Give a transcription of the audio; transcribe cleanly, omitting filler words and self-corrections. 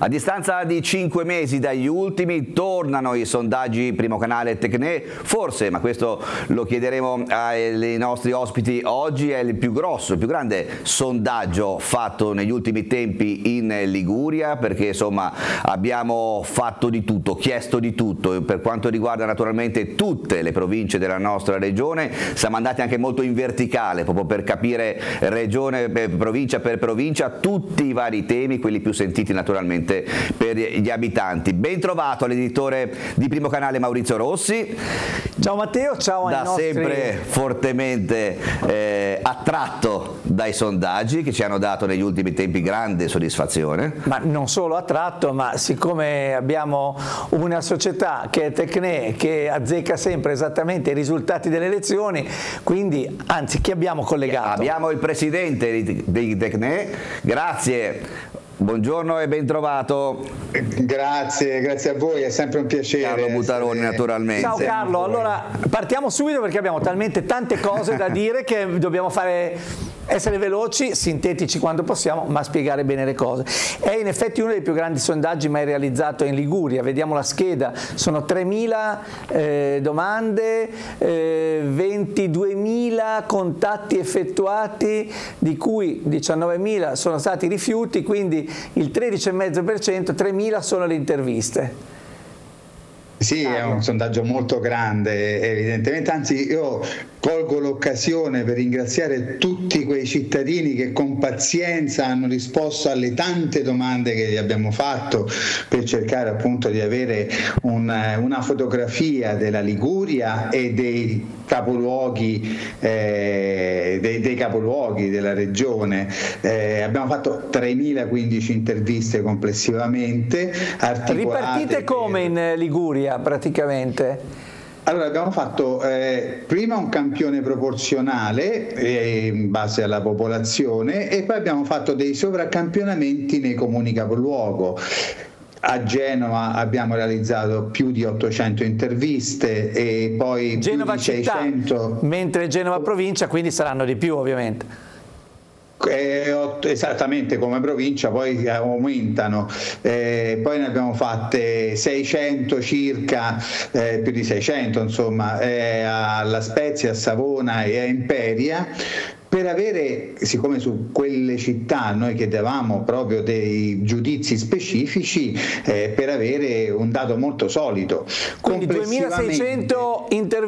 A distanza di 5 mesi dagli ultimi tornano i sondaggi Primo Canale e Tecne, forse, ma questo lo chiederemo ai nostri ospiti oggi, è il più grosso, il più grande sondaggio fatto negli ultimi tempi in Liguria, perché insomma abbiamo fatto di tutto, chiesto di tutto per quanto riguarda naturalmente tutte le province della nostra regione. Siamo andati anche molto in verticale proprio per capire regione, provincia per provincia, tutti i vari temi, quelli più sentiti naturalmente per gli abitanti. Ben trovato all'editore di Primo Canale Maurizio Rossi. Ciao Matteo, ciao ai nostri... sempre fortemente attratto dai sondaggi che ci hanno dato negli ultimi tempi grande soddisfazione. Ma non solo attratto, ma siccome abbiamo una società che è Tecne, che azzecca sempre esattamente i risultati delle elezioni, quindi anzi chi abbiamo collegato? Abbiamo il presidente di Tecne, grazie. Buongiorno e ben trovato. Grazie a voi, è sempre un piacere. Carlo Butaroni naturalmente. Ciao Carlo, allora partiamo subito perché abbiamo talmente tante cose da dire che dobbiamo essere veloci, sintetici quando possiamo, ma spiegare bene le cose. È in effetti uno dei più grandi sondaggi mai realizzato in Liguria, vediamo la scheda, sono 3.000 domande, 22.000 contatti effettuati, di cui 19.000 sono stati rifiuti, quindi il 13,5%, 3.000 sono le interviste. Sì, è un sondaggio molto grande, evidentemente, anzi io colgo l'occasione per ringraziare tutti quei cittadini che con pazienza hanno risposto alle tante domande che gli abbiamo fatto per cercare appunto di avere una fotografia della Liguria e dei capoluoghi della regione. Abbiamo fatto 3.015 interviste complessivamente, ripartite come in Liguria praticamente? Allora abbiamo fatto prima un campione proporzionale in base alla popolazione e poi abbiamo fatto dei sovraccampionamenti nei comuni capoluogo. A Genova abbiamo realizzato più di 800 interviste e poi Genova più di 600... città, mentre Genova provincia, quindi saranno di più ovviamente. Esattamente come provincia, poi aumentano, poi ne abbiamo fatte 600 circa, più di 600 insomma, alla Spezia, a Savona e a Imperia, per avere, siccome su quelle città noi chiedevamo proprio dei giudizi specifici, per avere un dato molto solido. Quindi 2.600 interviste